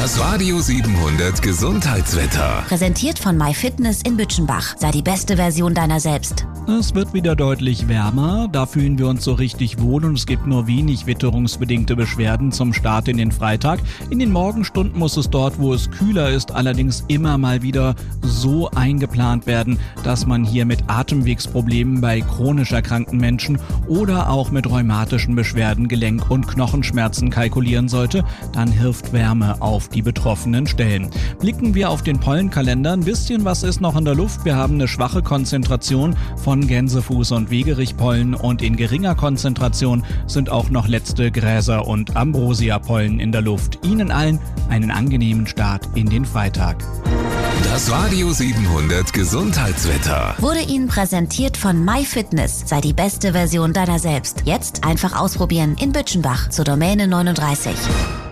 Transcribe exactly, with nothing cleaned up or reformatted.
Das Radio siebenhundert Gesundheitswetter. Präsentiert von MyFitness in Bütchenbach. Sei die beste Version deiner selbst. Es wird wieder deutlich wärmer, da fühlen wir uns so richtig wohl und es gibt nur wenig witterungsbedingte Beschwerden zum Start in den Freitag. In den Morgenstunden muss es dort, wo es kühler ist, allerdings immer mal wieder so eingeplant werden, dass man hier mit Atemwegsproblemen bei chronisch erkrankten Menschen oder auch mit rheumatischen Beschwerden, Gelenk- und Knochenschmerzen kalkulieren sollte. Dann hilft Wärme auf die betroffenen Stellen. Blicken wir auf den Pollenkalender, ein bisschen was ist noch in der Luft. Wir haben eine schwache Konzentration von Gänsefuß- und Wegerichpollen und in geringer Konzentration sind auch noch letzte Gräser- und Ambrosia-Pollen in der Luft. Ihnen allen einen angenehmen Start in den Freitag. Das Radio siebenhundert Gesundheitswetter Wurde Ihnen präsentiert von MyFitness. Sei die beste Version deiner selbst. Jetzt einfach ausprobieren in Bütchenbach zur Domäne neununddreißig.